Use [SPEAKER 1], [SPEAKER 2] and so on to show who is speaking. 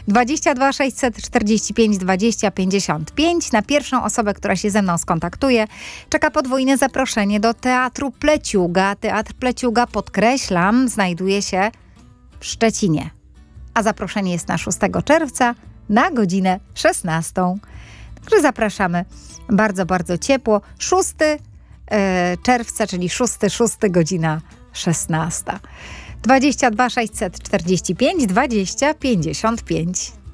[SPEAKER 1] 22 645 20 55. Na pierwszą osobę, która się ze mną skontaktuje, czeka podwójne zaproszenie do Teatru Pleciuga. Teatr Pleciuga, podkreślam, znajduje się w Szczecinie. A zaproszenie jest na 6 czerwca na godzinę 16. Także zapraszamy bardzo, bardzo ciepło. 6 czerwca, czyli 6 godzina 16. 22 645 20 55.